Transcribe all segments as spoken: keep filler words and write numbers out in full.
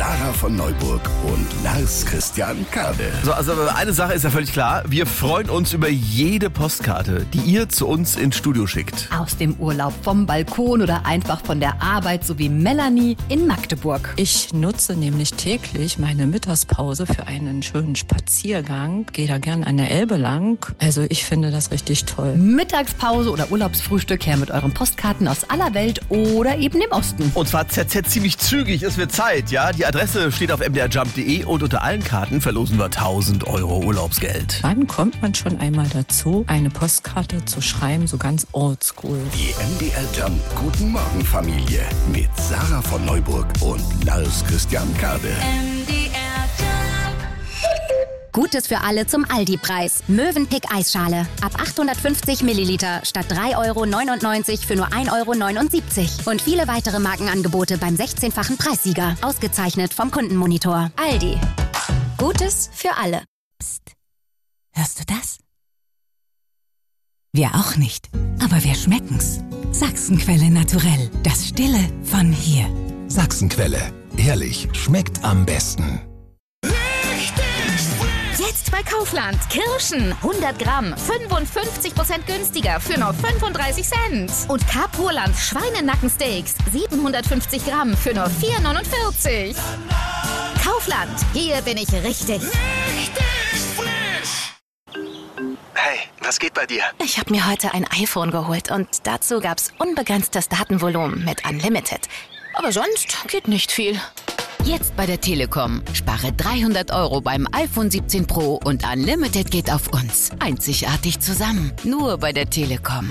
Sarah von Neuburg und Lars Christian Kade. So, also eine Sache ist ja völlig klar. Wir freuen uns über jede Postkarte, die ihr zu uns ins Studio schickt. Aus dem Urlaub, vom Balkon oder einfach von der Arbeit, so wie Melanie in Magdeburg. Ich nutze nämlich täglich meine Mittagspause für einen schönen Spaziergang. Gehe da gern an der Elbe lang. Also ich finde das richtig toll. Mittagspause oder Urlaubsfrühstück her mit euren Postkarten aus aller Welt oder eben dem Osten. Und zwar Z Z ziemlich zügig, es wird Zeit, ja? Die Adresse steht auf m d r jump punkt d e und unter allen Karten verlosen wir tausend Euro Urlaubsgeld. Wann kommt man schon einmal dazu, eine Postkarte zu schreiben, so ganz oldschool? Die M D R Jump Guten Morgen Familie mit Sarah von Neuburg und Lars Christian Kade. M D R Jump. Gutes für alle zum Aldi-Preis. Mövenpick Eisschale. Ab achthundertfünfzig Milliliter statt drei Euro neunundneunzig für nur ein Euro neunundsiebzig. Und viele weitere Markenangebote beim sechzehnfachen Preissieger. Ausgezeichnet vom Kundenmonitor. Aldi. Gutes für alle. Psst. Hörst du das? Wir auch nicht. Aber wir schmecken's. Sachsenquelle Naturell. Das Stille von hier. Sachsenquelle. Ehrlich, schmeckt am besten. Jetzt bei Kaufland. Kirschen. hundert Gramm. fünfundfünfzig Prozent günstiger für nur fünfunddreißig Cent. Und Carpurland Schweinenackensteaks. siebenhundertfünfzig Gramm für nur vier neunundvierzig. Kaufland. Hier bin ich richtig. Richtig frisch. Hey, was geht bei dir? Ich habe mir heute ein iPhone geholt und dazu gab's unbegrenztes Datenvolumen mit Unlimited. Aber sonst geht nicht viel. Jetzt bei der Telekom. Spare dreihundert Euro beim iPhone siebzehn Pro und Unlimited geht auf uns. Einzigartig zusammen. Nur bei der Telekom.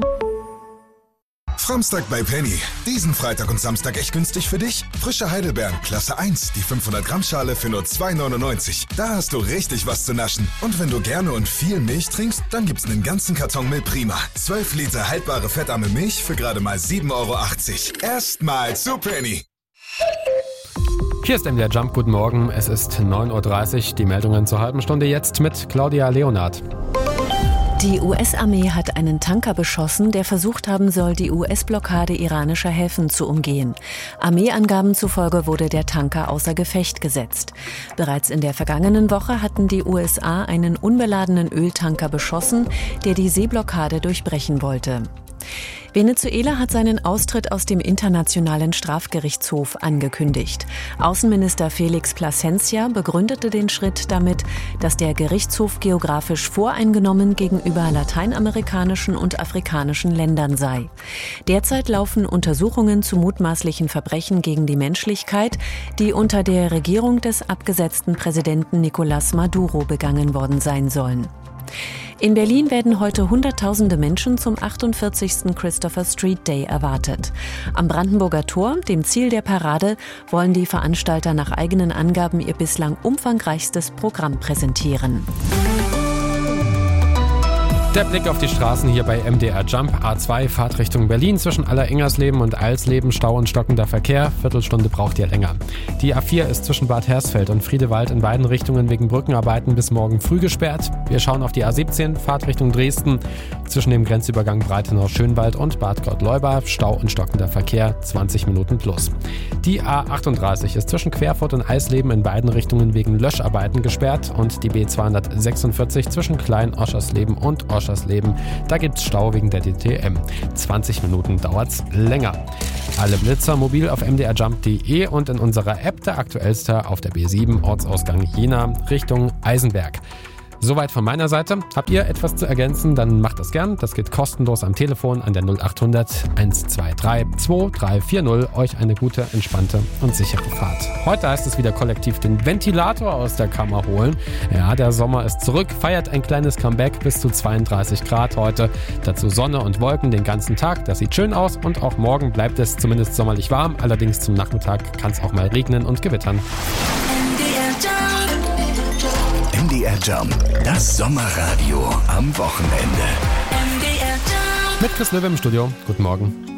Samstag bei Penny. Diesen Freitag und Samstag echt günstig für dich? Frische Heidelbeeren, Klasse eins, die fünfhundert Gramm Schale für nur zwei neunundneunzig. Da hast du richtig was zu naschen. Und wenn du gerne und viel Milch trinkst, dann gibt's einen ganzen Karton Milch Prima. zwölf Liter haltbare fettarme Milch für gerade mal sieben Euro achtzig. Erstmal zu Penny. Hier ist M D R Jump, guten Morgen. Es ist neun Uhr dreißig, die Meldungen zur halben Stunde jetzt mit Claudia Leonard. Die U S-Armee hat einen Tanker beschossen, der versucht haben soll, die U S-Blockade iranischer Häfen zu umgehen. Armeeangaben zufolge wurde der Tanker außer Gefecht gesetzt. Bereits in der vergangenen Woche hatten die U S A einen unbeladenen Öltanker beschossen, der die Seeblockade durchbrechen wollte. Venezuela hat seinen Austritt aus dem Internationalen Strafgerichtshof angekündigt. Außenminister Felix Plasencia begründete den Schritt damit, dass der Gerichtshof geografisch voreingenommen gegenüber lateinamerikanischen und afrikanischen Ländern sei. Derzeit laufen Untersuchungen zu mutmaßlichen Verbrechen gegen die Menschlichkeit, die unter der Regierung des abgesetzten Präsidenten Nicolás Maduro begangen worden sein sollen. In Berlin werden heute Hunderttausende Menschen zum achtundvierzigsten Christopher Street Day erwartet. Am Brandenburger Tor, dem Ziel der Parade, wollen die Veranstalter nach eigenen Angaben ihr bislang umfangreichstes Programm präsentieren. Der Blick auf die Straßen hier bei M D R Jump. A zwei, Fahrtrichtung Berlin zwischen Aller-Ingersleben und Alsleben, Stau und stockender Verkehr. Viertelstunde braucht ihr länger. Die A vier ist zwischen Bad Hersfeld und Friedewald in beiden Richtungen wegen Brückenarbeiten bis morgen früh gesperrt. Wir schauen auf die A siebzehn, Fahrtrichtung Dresden zwischen dem Grenzübergang Breitenau-Schönwald und Bad Gott-Leuba. Stau und stockender Verkehr, zwanzig Minuten plus. Die A achtunddreißig ist zwischen Querfurt und Eisleben in beiden Richtungen wegen Löscharbeiten gesperrt und die B zweihundertsechsundvierzig zwischen Klein-Oschersleben und Oschersleben. Da gibt's Stau wegen der D T M. zwanzig Minuten dauert's länger. Alle Blitzer mobil auf m d r jump punkt d e und in unserer App der aktuellste auf der B sieben, Ortsausgang Jena, Richtung Eisenberg. Soweit von meiner Seite. Habt ihr etwas zu ergänzen, dann macht das gern. Das geht kostenlos am Telefon an der null achthundert eins zwei drei zwei drei vier null. Euch eine gute, entspannte und sichere Fahrt. Heute heißt es wieder kollektiv den Ventilator aus der Kammer holen. Ja, der Sommer ist zurück, feiert ein kleines Comeback bis zu zweiunddreißig Grad heute. Dazu Sonne und Wolken den ganzen Tag. Das sieht schön aus und auch morgen bleibt es zumindest sommerlich warm. Allerdings zum Nachmittag kann es auch mal regnen und gewittern. M D R Jump, das Sommerradio am Wochenende. M D R Jump. Mit Chris Löwe im Studio. Guten Morgen.